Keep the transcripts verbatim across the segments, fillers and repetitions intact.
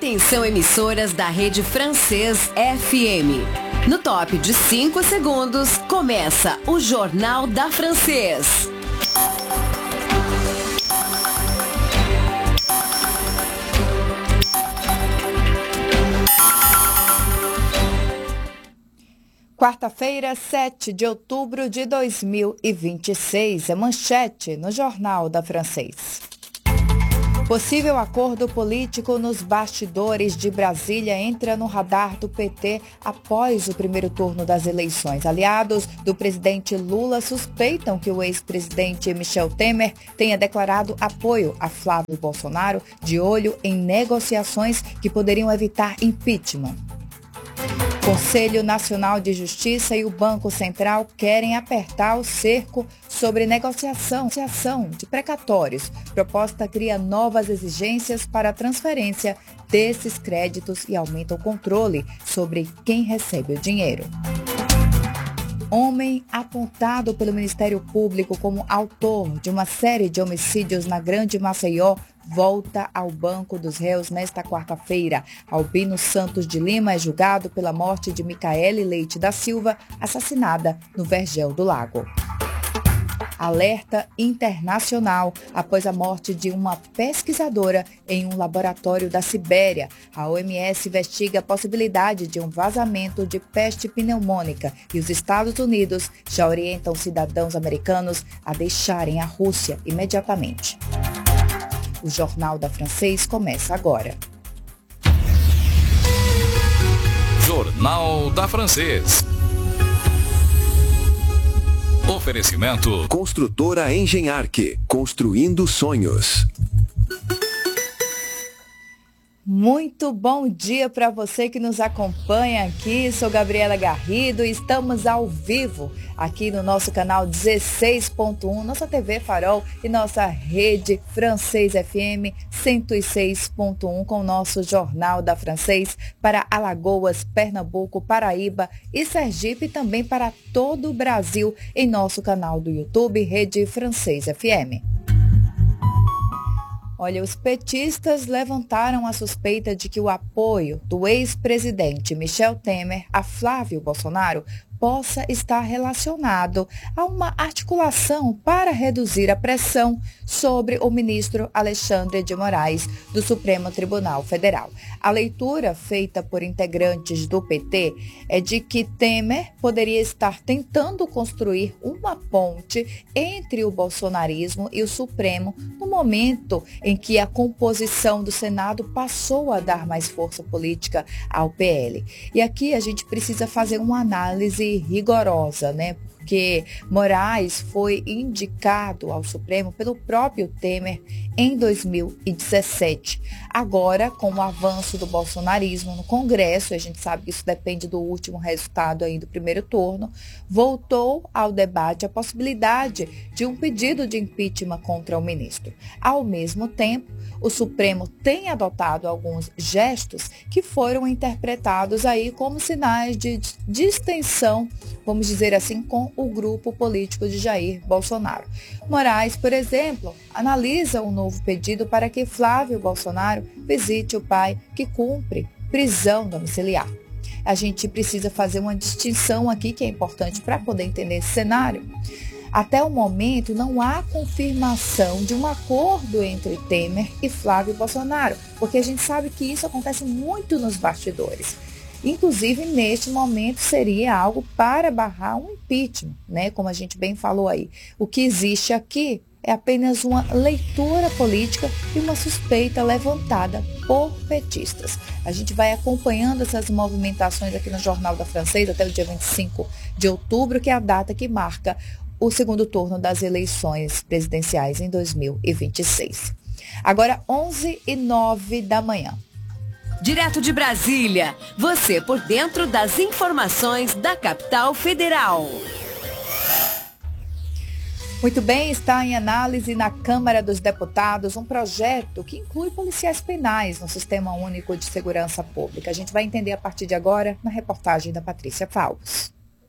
Atenção, emissoras da Rede Francês F M. No top de cinco segundos, começa o Jornal da Francês. Quarta-feira, sete de outubro de dois mil e vinte e seis, é manchete no Jornal da Francês. Possível acordo político nos bastidores de Brasília entra no radar do P T após o primeiro turno das eleições. Aliados do presidente Lula suspeitam que o ex-presidente Michel Temer tenha declarado apoio a Flávio Bolsonaro, de olho em negociações que poderiam evitar impeachment. Conselho Nacional de Justiça e o Banco Central querem apertar o cerco sobre negociação de precatórios. Proposta cria novas exigências para a transferência desses créditos e aumenta o controle sobre quem recebe o dinheiro. Homem apontado pelo Ministério Público como autor de uma série de homicídios na Grande Maceió volta ao banco dos réus nesta quarta-feira. Albino Santos de Lima é julgado pela morte de Micaele Leite da Silva, assassinada no Vergel do Lago. Alerta internacional após a morte de uma pesquisadora em um laboratório da Sibéria. A O M S investiga a possibilidade de um vazamento de peste pneumônica e os Estados Unidos já orientam cidadãos americanos a deixarem a Rússia imediatamente. O Jornal da Francês começa agora. Jornal da Francês. Oferecimento Construtora Engenharque, construindo sonhos. Muito bom dia para você que nos acompanha aqui. Sou Gabriela Garrido e estamos ao vivo aqui no nosso canal dezesseis ponto um, nossa T V Farol e nossa rede Francês F M cento e seis ponto um com o nosso Jornal da Francês para Alagoas, Pernambuco, Paraíba e Sergipe e também para todo o Brasil em nosso canal do YouTube, Rede Francês F M. Olha, os petistas levantaram a suspeita de que o apoio do ex-presidente Michel Temer a Flávio Bolsonaro possa estar relacionado a uma articulação para reduzir a pressão sobre o ministro Alexandre de Moraes do Supremo Tribunal Federal. A leitura feita por integrantes do P T é de que Temer poderia estar tentando construir uma ponte entre o bolsonarismo e o Supremo no momento em que a composição do Senado passou a dar mais força política ao P L. E aqui a gente precisa fazer uma análise rigorosa, né? Porque Moraes foi indicado ao Supremo pelo próprio Temer em dois mil e dezessete. Agora, com o avanço do bolsonarismo no Congresso, a gente sabe que isso depende do último resultado aí do primeiro turno, voltou ao debate a possibilidade de um pedido de impeachment contra o ministro. Ao mesmo tempo, o Supremo tem adotado alguns gestos que foram interpretados aí como sinais de distensão, vamos dizer assim, com o grupo político de Jair Bolsonaro. Moraes, por exemplo, analisa um novo pedido para que Flávio Bolsonaro visite o pai que cumpre prisão domiciliar. A gente precisa fazer uma distinção aqui que é importante para poder entender esse cenário. Até o momento, não há confirmação de um acordo entre Temer e Flávio Bolsonaro, porque a gente sabe que isso acontece muito nos bastidores. Inclusive, neste momento, seria algo para barrar um impeachment, né? Como a gente bem falou aí. O que existe aqui é apenas uma leitura política e uma suspeita levantada por petistas. A gente vai acompanhando essas movimentações aqui no Jornal da Francês até o dia vinte e cinco de outubro, que é a data que marca o segundo turno das eleições presidenciais em dois mil e vinte e seis. Agora, onze e nove da manhã. Direto de Brasília, você por dentro das informações da capital federal. Muito bem, está em análise na Câmara dos Deputados um projeto que inclui policiais penais no Sistema Único de Segurança Pública. A gente vai entender a partir de agora na reportagem da Patrícia Falcos.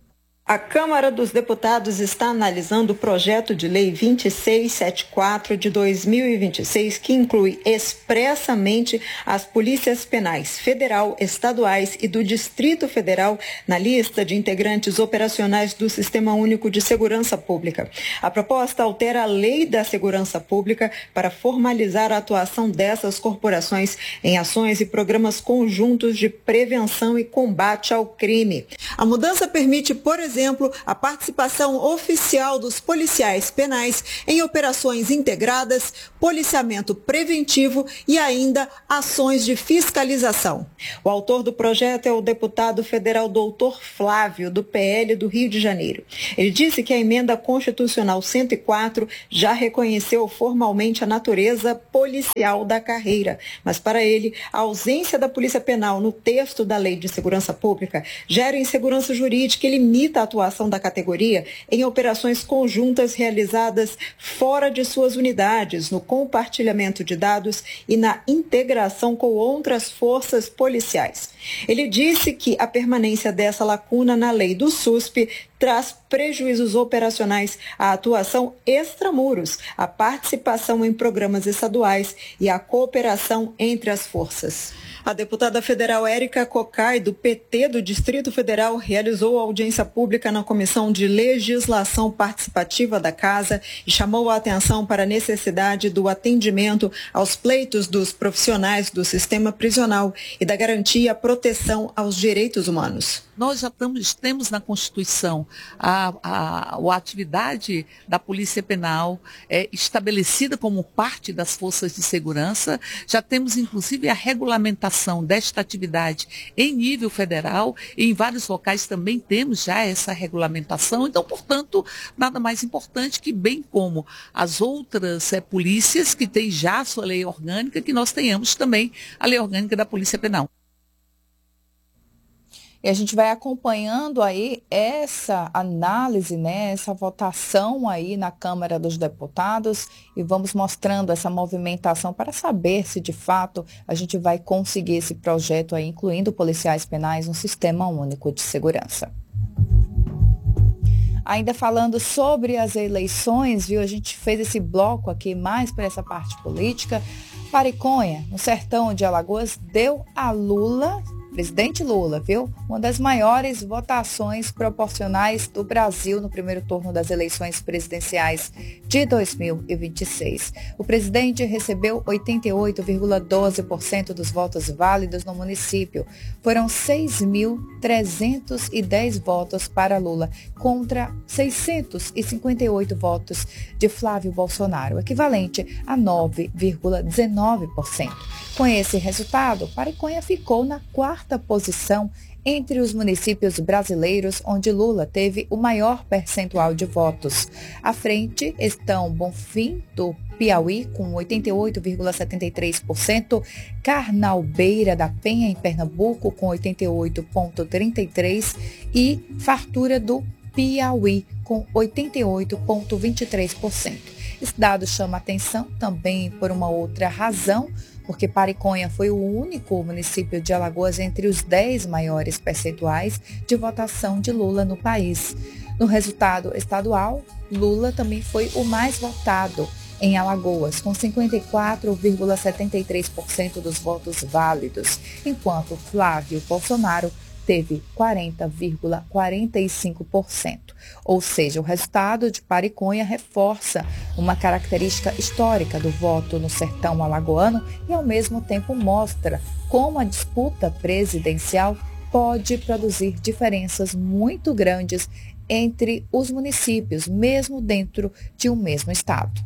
A Câmara dos Deputados está analisando o projeto de lei vinte e seis setenta e quatro de dois mil e vinte e seis, que inclui expressamente as polícias penais federal, estaduais e do Distrito Federal na lista de integrantes operacionais do Sistema Único de Segurança Pública. A proposta altera a Lei da Segurança Pública para formalizar a atuação dessas corporações em ações e programas conjuntos de prevenção e combate ao crime. A mudança permite, por exemplo, exemplo, a participação oficial dos policiais penais em operações integradas, policiamento preventivo e ainda ações de fiscalização. O autor do projeto é o deputado federal doutor Flávio, do P L do Rio de Janeiro. Ele disse que a emenda constitucional cento e quatro já reconheceu formalmente a natureza policial da carreira, mas para ele, a ausência da polícia penal no texto da Lei de Segurança Pública gera insegurança jurídica e limita a atuação da categoria em operações conjuntas realizadas fora de suas unidades, no compartilhamento de dados e na integração com outras forças policiais. Ele disse que a permanência dessa lacuna na lei do S U S P traz prejuízos operacionais à atuação extramuros, à participação em programas estaduais e à cooperação entre as forças. A deputada federal Érica Cocai, do P T do Distrito Federal, realizou audiência pública na Comissão de Legislação Participativa da Casa e chamou a atenção para a necessidade do atendimento aos pleitos dos profissionais do sistema prisional e da garantia à proteção aos direitos humanos. Nós já estamos, temos na Constituição a, a, a atividade da Polícia Penal é, estabelecida como parte das forças de segurança. Já temos, inclusive, a regulamentação desta atividade em nível federal e em vários locais também temos já essa regulamentação. Então, portanto, nada mais importante que, bem como as outras é, polícias que têm já a sua lei orgânica, que nós tenhamos também a lei orgânica da Polícia Penal. E a gente vai acompanhando aí essa análise, né, essa votação aí na Câmara dos Deputados e vamos mostrando essa movimentação para saber se de fato a gente vai conseguir esse projeto aí, incluindo policiais penais no Sistema Único de Segurança. Ainda falando sobre as eleições, viu, a gente fez esse bloco aqui mais para essa parte política. Pariconha, no sertão de Alagoas, deu a Lula, presidente Lula, viu? Uma das maiores votações proporcionais do Brasil no primeiro turno das eleições presidenciais de dois mil e vinte e seis. O presidente recebeu oitenta e oito vírgula doze por cento dos votos válidos no município. Foram seis mil trezentos e dez votos para Lula, contra seiscentos e cinquenta e oito votos de Flávio Bolsonaro, equivalente a nove vírgula dezenove por cento. Com esse resultado, Pariconha ficou na quarta posição entre os municípios brasileiros onde Lula teve o maior percentual de votos. À frente estão Bonfim, do Piauí, com oitenta e oito vírgula setenta e três por cento, Carnalbeira da Penha, em Pernambuco, com oitenta e oito vírgula trinta e três por cento e Fartura do Piauí, com oitenta e oito vírgula vinte e três por cento. Esse dado chama atenção também por uma outra razão, porque Pariconha foi o único município de Alagoas entre os dez maiores percentuais de votação de Lula no país. No resultado estadual, Lula também foi o mais votado em Alagoas, com cinquenta e quatro vírgula setenta e três por cento dos votos válidos, enquanto Flávio Bolsonaro teve quarenta vírgula quarenta e cinco por cento. Ou seja, o resultado de Pariconha reforça uma característica histórica do voto no sertão alagoano e, ao mesmo tempo, mostra como a disputa presidencial pode produzir diferenças muito grandes entre os municípios, mesmo dentro de um mesmo estado.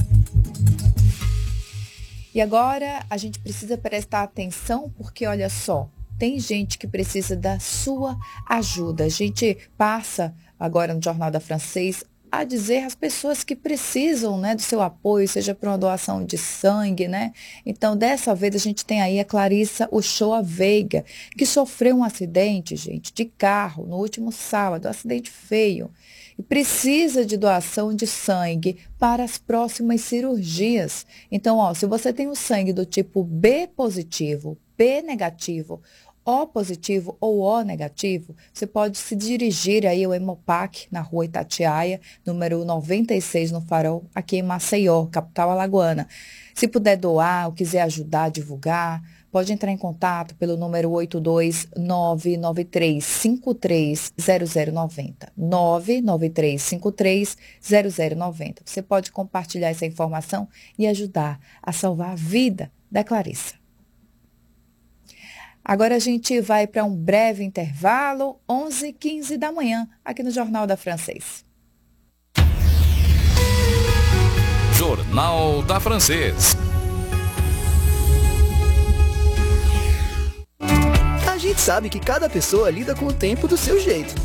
E agora a gente precisa prestar atenção porque, olha só, tem gente que precisa da sua ajuda. A gente passa agora no Jornal da Francês a dizer às pessoas que precisam, né, do seu apoio, seja para uma doação de sangue, né? Então, dessa vez, a gente tem aí a Clarissa Uchoa Veiga, que sofreu um acidente, gente, de carro no último sábado, um acidente feio. E precisa de doação de sangue para as próximas cirurgias. Então, ó, se você tem o sangue do tipo B positivo, B negativo O positivo ou O negativo, você pode se dirigir aí ao Hemopac, na rua Itatiaia, número noventa e seis no Farol, aqui em Maceió, capital alagoana. Se puder doar ou quiser ajudar a divulgar, pode entrar em contato pelo número oito dois nove nove três cinco três zero zero nove zero, nove nove três cinco três zero zero nove zero. Você pode compartilhar essa informação e ajudar a salvar a vida da Clarissa. Agora a gente vai para um breve intervalo, onze e quinze da manhã, aqui no Jornal da Francês. Jornal da Francês. A gente sabe que cada pessoa lida com o tempo do seu jeito.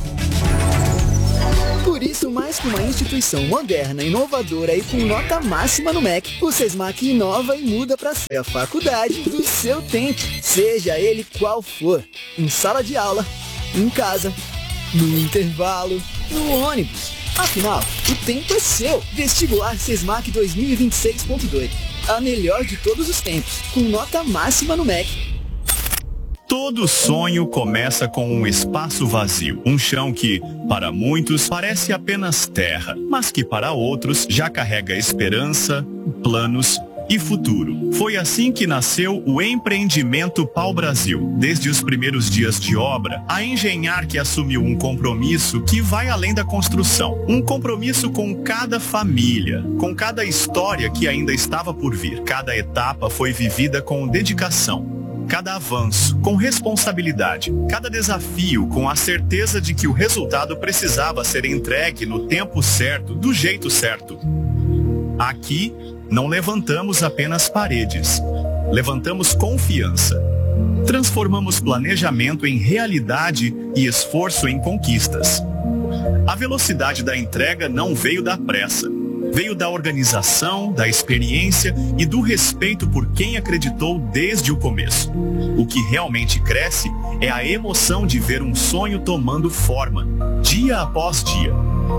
Por isso, mais que uma instituição moderna, inovadora e com nota máxima no M E C, o SESMAC inova e muda para ser a faculdade do seu tempo, seja ele qual for. Em sala de aula, em casa, no intervalo, no ônibus. Afinal, o tempo é seu. Vestibular SESMAC dois mil e vinte e seis ponto dois. A melhor de todos os tempos, com nota máxima no M E C. Todo sonho começa com um espaço vazio, um chão que, para muitos, parece apenas terra, mas que para outros já carrega esperança, planos e futuro. Foi assim que nasceu o empreendimento Pau Brasil. Desde os primeiros dias de obra, a Engenharc assumiu um compromisso que vai além da construção. Um compromisso com cada família, com cada história que ainda estava por vir. Cada etapa foi vivida com dedicação. Cada avanço, com responsabilidade. Cada desafio, com a certeza de que o resultado precisava ser entregue no tempo certo, do jeito certo. Aqui, não levantamos apenas paredes. Levantamos confiança. Transformamos planejamento em realidade e esforço em conquistas. A velocidade da entrega não veio da pressa. Veio da organização, da experiência e do respeito por quem acreditou desde o começo. O que realmente cresce é a emoção de ver um sonho tomando forma, dia após dia.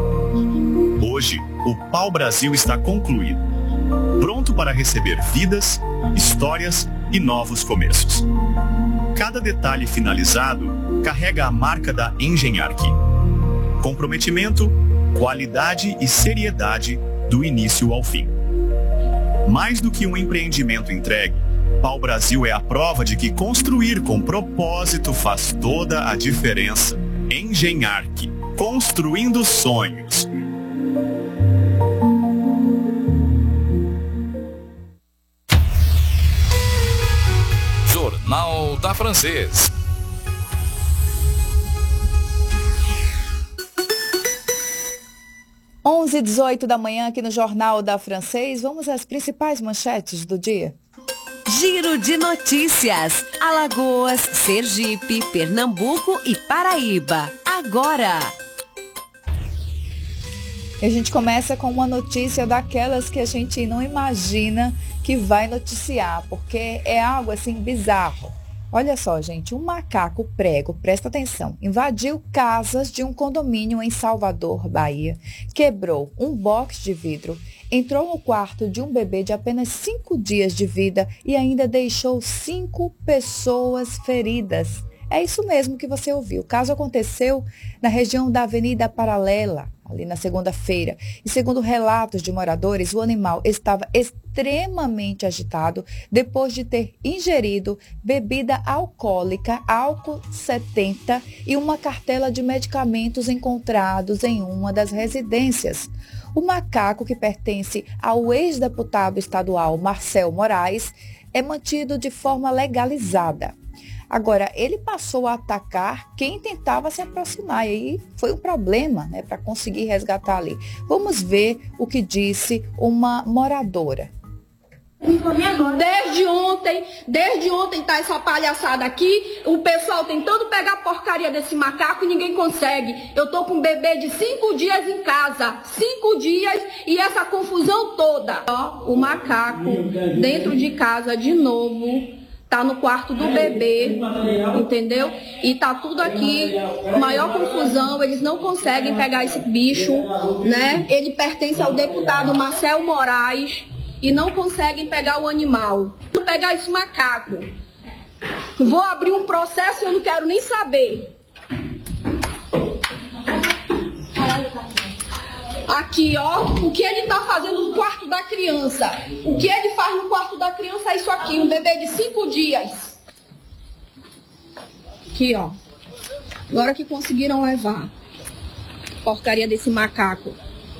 Hoje, o Pau Brasil está concluído, pronto para receber vidas, histórias e novos começos. Cada detalhe finalizado carrega a marca da Engenharc. Comprometimento, qualidade e seriedade do início ao fim. Mais do que um empreendimento entregue, Pau Brasil é a prova de que construir com propósito faz toda a diferença. Engenharc, construindo sonhos. Jornal da Francês. onze e dezoito da manhã aqui no Jornal da Francês. Vamos às principais manchetes do dia. Giro de notícias. Alagoas, Sergipe, Pernambuco e Paraíba. Agora. E a gente começa com uma notícia daquelas que a gente não imagina que vai noticiar, porque é algo assim bizarro. Olha só, gente, um macaco prego, presta atenção, invadiu casas de um condomínio em Salvador, Bahia, quebrou um box de vidro, entrou no quarto de um bebê de apenas cinco dias de vida e ainda deixou cinco pessoas feridas. É isso mesmo que você ouviu. O caso aconteceu na região da Avenida Paralela, ali na segunda-feira. E segundo relatos de moradores, o animal estava extremamente agitado depois de ter ingerido bebida alcoólica, álcool setenta e uma cartela de medicamentos encontrados em uma das residências. O macaco, que pertence ao ex-deputado estadual Marcel Moraes, é mantido de forma legalizada. Agora, ele passou a atacar quem tentava se aproximar, e aí foi um problema, né, para conseguir resgatar ali. Vamos ver o que disse uma moradora. Desde ontem, desde ontem tá essa palhaçada aqui, o pessoal tentando pegar a porcaria desse macaco e ninguém consegue. Eu tô com um bebê de cinco dias em casa, cinco dias e essa confusão toda. Ó, o macaco dentro de casa de novo. Tá no quarto do bebê, entendeu? E tá tudo aqui, maior confusão, eles não conseguem pegar esse bicho, né? Ele pertence ao deputado Marcel Moraes e não conseguem pegar o animal. Pegar esse macaco. Vou abrir um processo e eu não quero nem saber. Aqui, ó, o que ele tá fazendo no quarto da criança. O que ele faz no quarto da criança é isso aqui, um bebê de cinco dias. Aqui, ó. Agora que conseguiram levar. Porcaria desse macaco.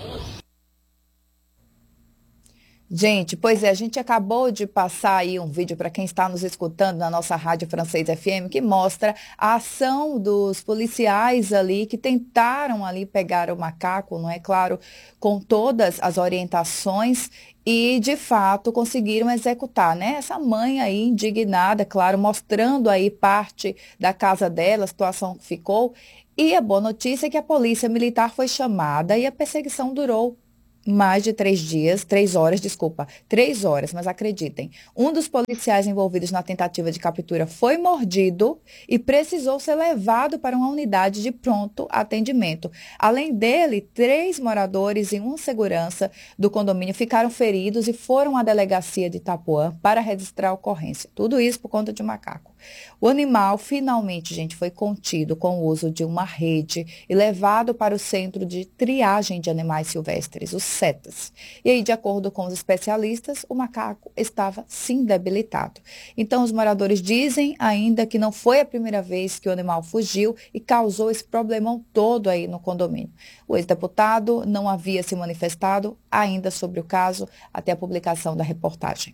Gente, pois é, a gente acabou de passar aí um vídeo para quem está nos escutando na nossa Rádio Francês F M, que mostra a ação dos policiais ali que tentaram ali pegar o macaco, não é claro, com todas as orientações e, de fato, conseguiram executar, né? Essa mãe aí indignada, claro, mostrando aí parte da casa dela, a situação que ficou. E a boa notícia é que a polícia militar foi chamada e a perseguição durou mais de três dias, três horas, desculpa, três horas, mas acreditem, um dos policiais envolvidos na tentativa de captura foi mordido e precisou ser levado para uma unidade de pronto atendimento. Além dele, três moradores e um segurança do condomínio ficaram feridos e foram à delegacia de Itapuã para registrar a ocorrência. Tudo isso por conta de um macaco. O animal finalmente, gente, foi contido com o uso de uma rede e levado para o Centro de Triagem de Animais Silvestres, o CETAS. E aí, de acordo com os especialistas, o macaco estava sim debilitado. Então, os moradores dizem ainda que não foi a primeira vez que o animal fugiu e causou esse problemão todo aí no condomínio. O ex-deputado não havia se manifestado ainda sobre o caso até a publicação da reportagem.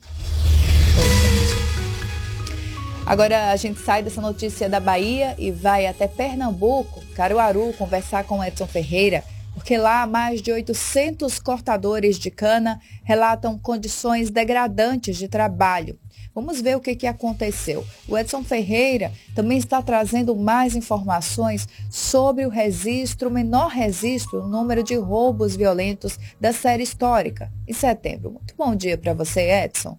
Agora a gente sai dessa notícia da Bahia e vai até Pernambuco, Caruaru, conversar com Edson Ferreira, porque lá mais de oitocentos cortadores de cana relatam condições degradantes de trabalho. Vamos ver o que, que aconteceu. O Edson Ferreira também está trazendo mais informações sobre o registro, o menor registro, o número de roubos violentos da série histórica em setembro. Muito bom dia para você, Edson.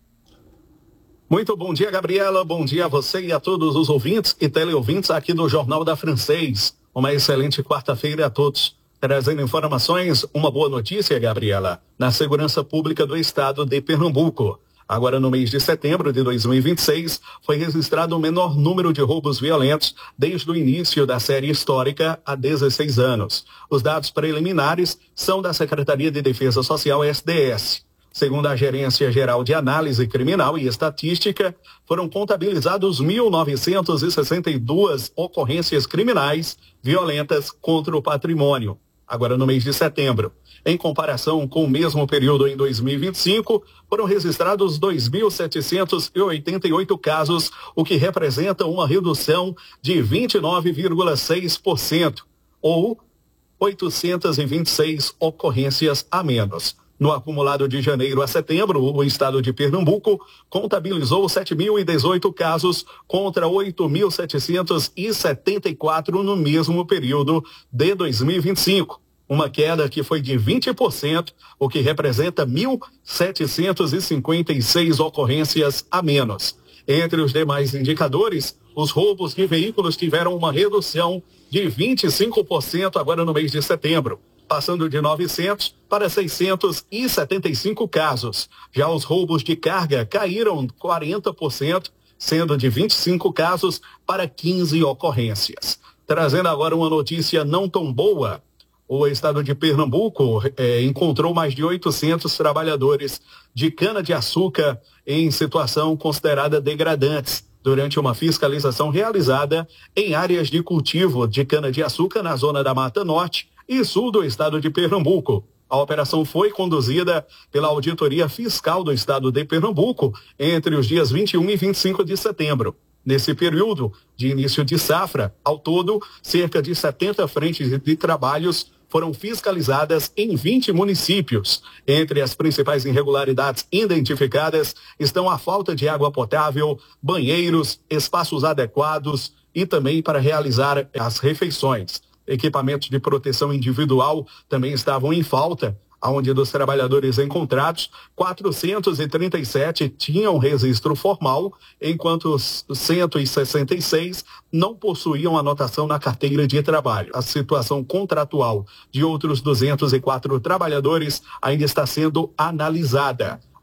Muito bom dia, Gabriela. Bom dia a você e a todos os ouvintes e teleouvintes aqui do Jornal da Francês. Uma excelente quarta-feira a todos. Trazendo informações, uma boa notícia, Gabriela, na segurança pública do estado de Pernambuco. Agora, no mês de setembro de dois mil e vinte e seis, foi registrado o menor número de roubos violentos desde o início da série histórica há dezesseis anos. Os dados preliminares são da Secretaria de Defesa Social, S D S. Segundo a Gerência Geral de Análise Criminal e Estatística, foram contabilizados mil novecentas e sessenta e duas ocorrências criminais violentas contra o patrimônio, agora no mês de setembro. Em comparação com o mesmo período em dois mil e vinte e cinco, foram registrados dois mil setecentos e oitenta e oito casos, o que representa uma redução de vinte e nove vírgula seis por cento, ou oitocentas e vinte e seis ocorrências a menos. No acumulado de janeiro a setembro, o estado de Pernambuco contabilizou sete mil e dezoito casos contra oito mil setecentos e setenta e quatro no mesmo período de dois mil e vinte e cinco. Uma queda que foi de vinte por cento, o que representa mil setecentos e cinquenta e seis ocorrências a menos. Entre os demais indicadores, os roubos de veículos tiveram uma redução de vinte e cinco por cento agora no mês de setembro, passando de novecentos para seiscentos e setenta e cinco casos. Já os roubos de carga caíram quarenta por cento, sendo de vinte e cinco casos para quinze ocorrências. Trazendo agora uma notícia não tão boa, o estado de Pernambuco eh, encontrou mais de oitocentos trabalhadores de cana-de-açúcar em situação considerada degradantes durante uma fiscalização realizada em áreas de cultivo de cana-de-açúcar na zona da Mata Norte e sul do estado de Pernambuco. A operação foi conduzida pela Auditoria Fiscal do estado de Pernambuco entre os dias vinte e um e vinte e cinco de setembro. Nesse período de início de safra, ao todo, cerca de setenta frentes de trabalhos foram fiscalizadas em vinte municípios. Entre as principais irregularidades identificadas estão a falta de água potável, banheiros, espaços adequados e também para realizar as refeições. Equipamentos de proteção individual também estavam em falta, onde dos trabalhadores encontrados, quatrocentos e trinta e sete tinham registro formal, enquanto cento e sessenta e seis não possuíam anotação na carteira de trabalho. A situação contratual de outros duzentos e quatro trabalhadores ainda está sendo analisada.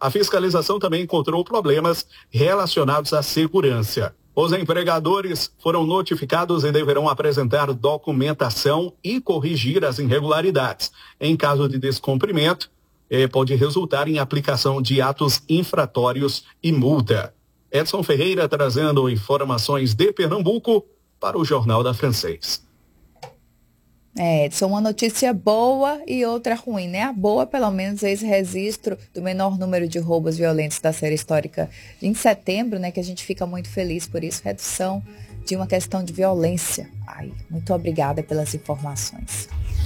A fiscalização também encontrou problemas relacionados à segurança. Os empregadores foram notificados e deverão apresentar documentação e corrigir as irregularidades. Em caso de descumprimento, eh, pode resultar em aplicação de atos infratórios e multa. Edson Ferreira trazendo informações de Pernambuco para o Jornal da Francês. É, Edson, uma notícia boa e outra ruim, né? A boa, pelo menos, é esse registro do menor número de roubos violentos da série histórica em setembro, né? Que a gente fica muito feliz por isso, redução de uma questão de violência. Ai, muito obrigada pelas informações.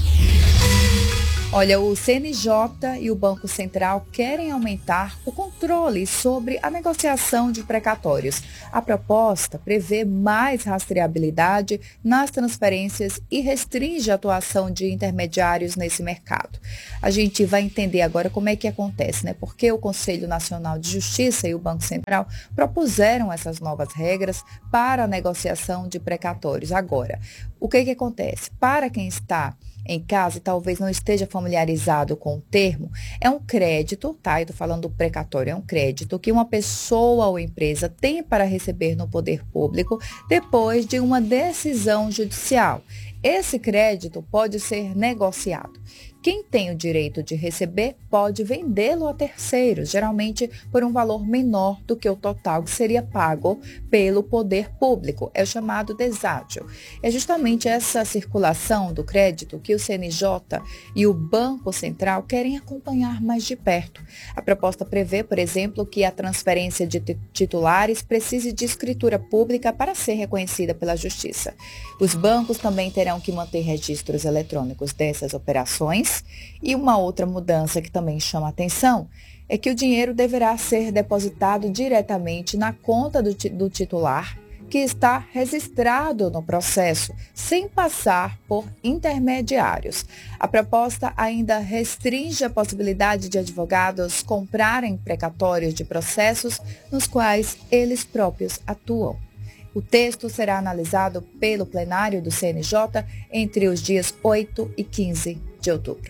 Olha, o C N J e o Banco Central querem aumentar o controle sobre a negociação de precatórios. A proposta prevê mais rastreabilidade nas transferências e restringe a atuação de intermediários nesse mercado. A gente vai entender agora como é que acontece, né? Porque o Conselho Nacional de Justiça e o Banco Central propuseram essas novas regras para a negociação de precatórios. Agora, o que que acontece? Para quem está em casa e talvez não esteja familiarizado com o termo, é um crédito, tá? Eu tô falando do precatório, é um crédito que uma pessoa ou empresa tem para receber no poder público depois de uma decisão judicial. Esse crédito pode ser negociado. Quem tem o direito de receber pode vendê-lo a terceiros, geralmente por um valor menor do que o total que seria pago pelo poder público. É o chamado deságio. É justamente essa circulação do crédito que o C N J e o Banco Central querem acompanhar mais de perto. A proposta prevê, por exemplo, que a transferência de titulares precise de escritura pública para ser reconhecida pela Justiça. Os bancos também terão que manter registros eletrônicos dessas operações. E uma outra mudança que também chama a atenção é que o dinheiro deverá ser depositado diretamente na conta do, do titular que está registrado no processo, sem passar por intermediários. A proposta ainda restringe a possibilidade de advogados comprarem precatórios de processos nos quais eles próprios atuam. O texto será analisado pelo plenário do C N J entre os dias oito e quinze de outubro.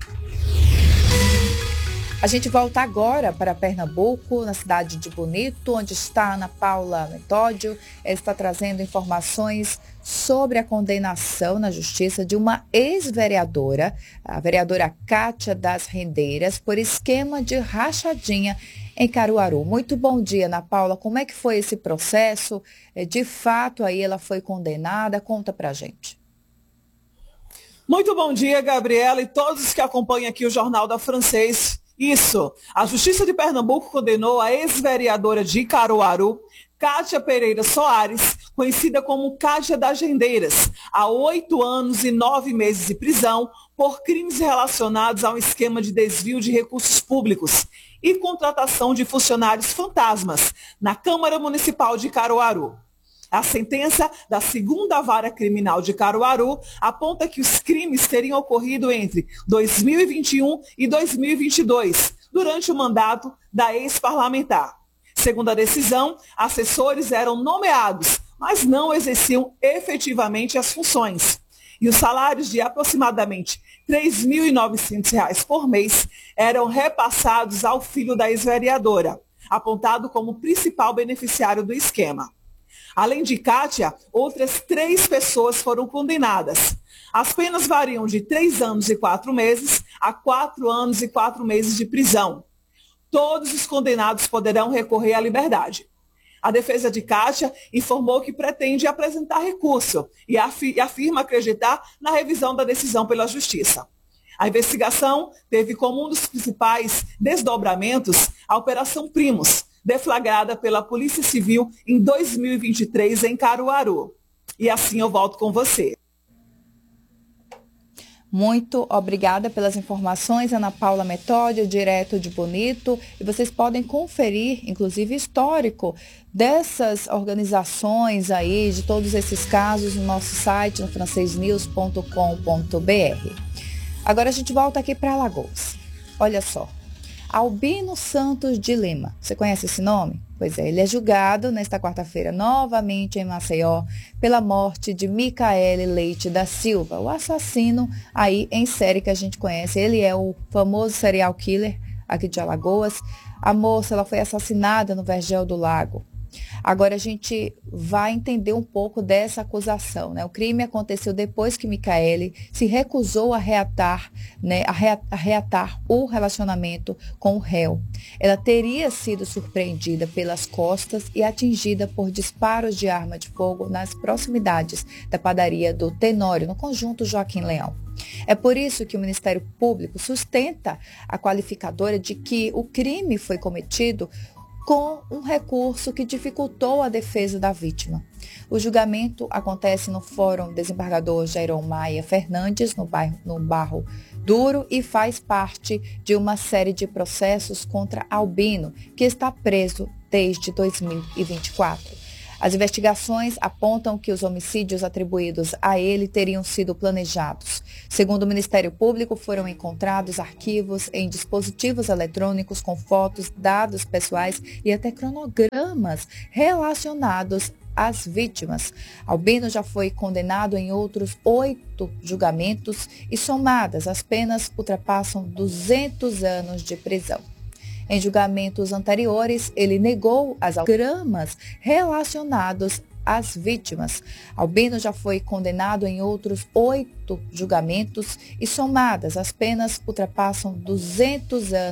A gente volta agora para Pernambuco, na cidade de Bonito, onde está a Ana Paula Metódio. Ela está trazendo informações sobre a condenação na justiça de uma ex-vereadora, a vereadora Kátia das Rendeiras, por esquema de rachadinha em Caruaru. Muito bom dia, Ana Paula. Como é que foi esse processo? De fato, aí ela foi condenada? Conta pra gente. Muito bom dia, Gabriela, e todos que acompanham aqui o Jornal da Francês. Isso, a Justiça de Pernambuco condenou a ex-vereadora de Caruaru, Kátia Pereira Soares, conhecida como Kátia das Rendeiras, a oito anos e nove meses de prisão por crimes relacionados a um esquema de desvio de recursos públicos e contratação de funcionários fantasmas na Câmara Municipal de Caruaru. A sentença da segunda Vara Criminal de Caruaru aponta que os crimes teriam ocorrido entre dois mil e vinte e um e dois mil e vinte e dois, durante o mandato da ex-parlamentar. Segundo a decisão, assessores eram nomeados, mas não exerciam efetivamente as funções. E os salários de aproximadamente três mil e novecentos reais por mês eram repassados ao filho da ex-vereadora, apontado como principal beneficiário do esquema. Além de Kátia, outras três pessoas foram condenadas. As penas variam de três anos e quatro meses a quatro anos e quatro meses de prisão. Todos os condenados poderão recorrer à liberdade. A defesa de Kátia informou que pretende apresentar recurso e afirma acreditar na revisão da decisão pela Justiça. A investigação teve como um dos principais desdobramentos a Operação Primos, deflagrada pela Polícia Civil em dois mil e vinte e três em Caruaru. E assim eu volto com você. Muito obrigada pelas informações, Ana Paula Metódio, direto de Bonito. E vocês podem conferir, inclusive, histórico dessas organizações aí, de todos esses casos, no nosso site, no francês news ponto com ponto b r. Agora a gente volta aqui para Alagoas. Olha só. Albino Santos de Lima. Você conhece esse nome? Pois é, ele é julgado nesta quarta-feira novamente em Maceió pela morte de Micaele Leite da Silva, o assassino aí em série que a gente conhece. Ele é o famoso serial killer aqui de Alagoas. A moça ela foi assassinada no Vergel do Lago. Agora a gente vai entender um pouco dessa acusação, né? O crime aconteceu depois que Micaele se recusou a reatar, né, a reatar o relacionamento com o réu. Ela teria sido surpreendida pelas costas e atingida por disparos de arma de fogo nas proximidades da padaria do Tenório, no conjunto Joaquim Leão. É por isso que o Ministério Público sustenta a qualificadora de que o crime foi cometido com um recurso que dificultou a defesa da vítima. O julgamento acontece no Fórum Desembargador Jairon Maia Fernandes, no bairro, no Barro Duro, e faz parte de uma série de processos contra Albino, que está preso desde dois mil e vinte e quatro. As investigações apontam que os homicídios atribuídos a ele teriam sido planejados. Segundo o Ministério Público, foram encontrados arquivos em dispositivos eletrônicos com fotos, dados pessoais e até cronogramas relacionados às vítimas. Albino já foi condenado em outros oito julgamentos e, somadas, as penas ultrapassam duzentos anos de prisão. Em julgamentos anteriores, ele negou as gramas relacionados às vítimas. Albino já foi condenado em outros oito julgamentos e, somadas, as penas ultrapassam duzentos anos.